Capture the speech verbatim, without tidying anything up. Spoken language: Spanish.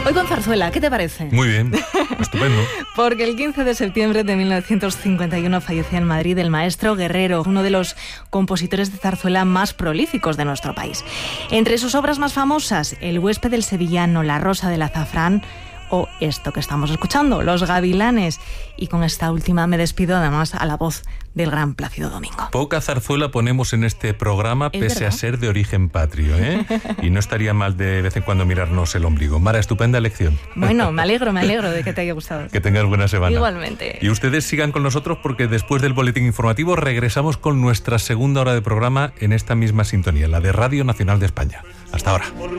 Hoy con zarzuela, ¿qué te parece? Muy bien, estupendo. Porque el quince de septiembre de mil novecientos cincuenta y uno fallecía en Madrid el maestro Guerrero, uno de los compositores de zarzuela más prolíficos de nuestro país. Entre sus obras más famosas, El huésped del sevillano, La rosa del azafrán o esto que estamos escuchando, Los gavilanes. Y con esta última me despido además a la voz del gran Plácido Domingo. Poca zarzuela ponemos en este programa, ¿Es pese verdad? a ser de origen patrio, ¿eh? Y no estaría mal de vez en cuando mirarnos el ombligo. Mara, estupenda lección. Bueno, me alegro, me alegro de que te haya gustado. Que tengas buena semana. Igualmente. Y ustedes sigan con nosotros porque después del boletín informativo regresamos con nuestra segunda hora de programa en esta misma sintonía, la de Radio Nacional de España. Hasta ahora.